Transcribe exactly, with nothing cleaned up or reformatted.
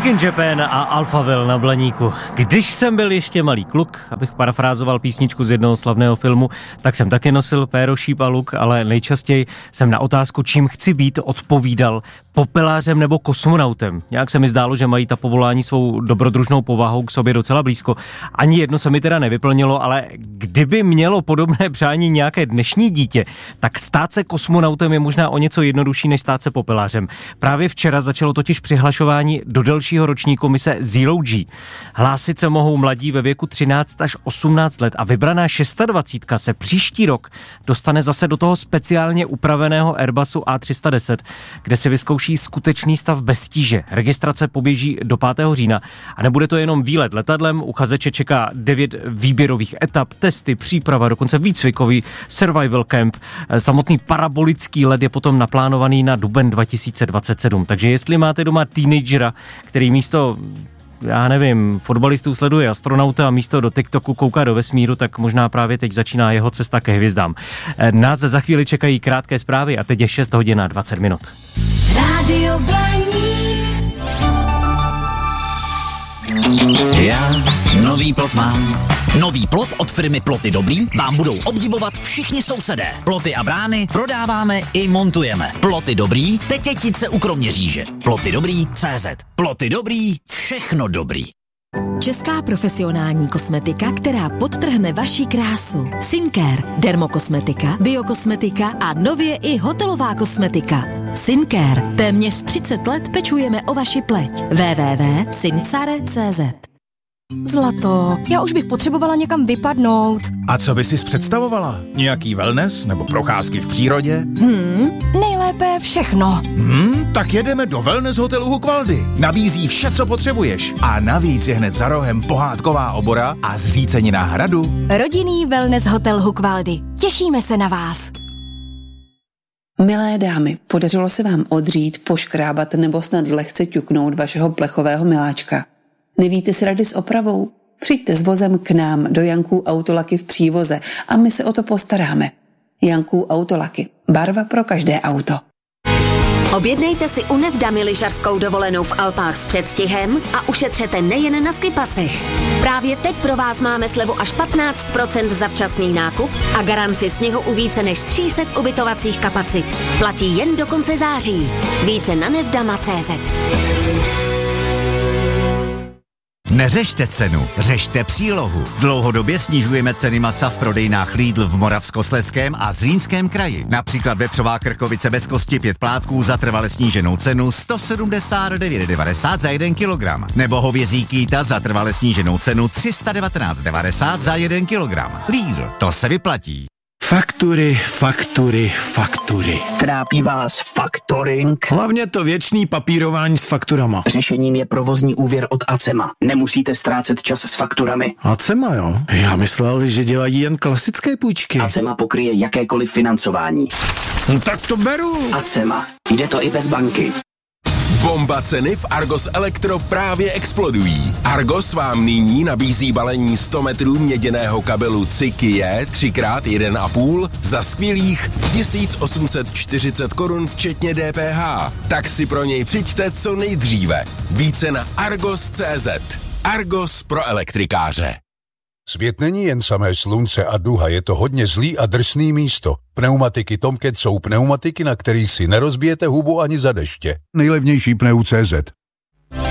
Chicken Japan a Alphaville na Blaníku. Když jsem byl ještě malý kluk, abych parafrázoval písničku z jednoho slavného filmu, tak jsem taky nosil péro, šíp a luk, ale nejčastěji jsem na otázku, čím chci být, odpovídal popelářem nebo kosmonautem. Nějak se mi zdálo, že mají ta povolání svou dobrodružnou povahou k sobě docela blízko. Ani jedno se mi teda nevyplnilo, ale kdyby mělo podobné přání nějaké dnešní dítě, tak stát se kosmonautem je možná o něco jednodušší, než stát se popelářem. Právě včera začalo totiž přihlašování do dalšího ročníku mise Zero G. Hlásit se mohou mladí ve věku třináct až osmnáct let a vybraná dvacet šest se příští rok dostane zase do toho speciálně upraveného Airbusu A tři sta deset, kde se vyzkouší skutečný stav bez tíže. Registrace poběží do pátého října a nebude to jenom výlet letadlem, uchazeče čeká devět výběrových etap, testy, příprava, dokonce výcvikový survival camp. Samotný parabolický let je potom naplánovaný na duben dva tisíce dvacet sedm, takže jestli máte doma teenagera, který místo, já nevím, fotbalistů sleduje astronauta a místo do TikToku kouká do vesmíru, tak možná právě teď začíná jeho cesta ke hvězdám. Nás za chvíli čekají krátké zprávy a teď je šest hodin a dvacet minut. Rádio Blaník. Já nový plot mám. Nový plot od firmy Ploty Dobrý vám budou obdivovat všichni sousedé. Ploty a brány prodáváme i montujeme. Ploty Dobrý, Tetětice u Kroměříže. Ploty Dobrý tečka cé zet. Ploty Dobrý, všechno dobrý. Česká profesionální kosmetika, která podtrhne vaši krásu. Sincare, dermokosmetika, biokosmetika a nově i hotelová kosmetika. Sincare, téměř třicet let pečujeme o vaši pleť. w w w tečka sincare tečka cé zet. Zlato, já už bych potřebovala někam vypadnout. A co by sis představovala? Nějaký wellness nebo procházky v přírodě? Hmm, nejlépe všechno. Hmm, tak jedeme do wellness hotelu Hukvaldy. Nabízí vše, co potřebuješ. A navíc je hned za rohem pohádková obora a zřícenina hradu. Rodinný wellness hotel Hukvaldy. Těšíme se na vás. Milé dámy, podařilo se vám odřít, poškrábat nebo snad lehce ťuknout vašeho plechového miláčka? Nevíte si rady s opravou? Přijďte s vozem k nám do Janků Autolaky v Přívoze a my se o to postaráme. Janků Autolaky. Barva pro každé auto. Objednejte si u Nevdamy lyžařskou dovolenou v Alpách s předstihem a ušetřete nejen na skipasech. Právě teď pro vás máme slevu až patnáct procent za včasný nákup a garanci sněhu u více než tři sta ubytovacích kapacit. Platí jen do konce září. Více na nevdama tečka cé zet. Neřešte cenu, řešte přílohu. Dlouhodobě snižujeme ceny masa v prodejnách Lidl v Moravskoslezském a Zlínském kraji. Například vepřová krkovice bez kosti pět plátků za trvale sníženou cenu sto sedmdesát devět devadesát za jeden kilogram. Nebo hovězí kýta za trvale sníženou cenu tři sta devatenáct devadesát za jeden kilogram. Lidl, to se vyplatí. Faktury, faktury, faktury. Trápí vás faktoring? Hlavně to věčný papírování s fakturama. Řešením je provozní úvěr od Acema. Nemusíte ztrácet čas s fakturami. Acema, jo? Já myslel, že dělají jen klasické půjčky. Acema pokryje jakékoliv financování. No, tak to beru. Acema. Jde to i bez banky. Bomba ceny v Argos Elektro právě explodují. Argos vám nyní nabízí balení sto metrů měděného kabelu Cikie tři krát jedna a půl za skvělých tisíc osm set čtyřicet korun včetně D P H. Tak si pro něj přijďte co nejdříve. Více na argos tečka cé zet. Argos pro elektrikáře. Svět není jen samé slunce a duha, je to hodně zlý a drsný místo. Pneumatiky Tomcat jsou pneumatiky, na kterých si nerozbijete hubu ani za deště. Nejlevnější pneu tečka cé zet.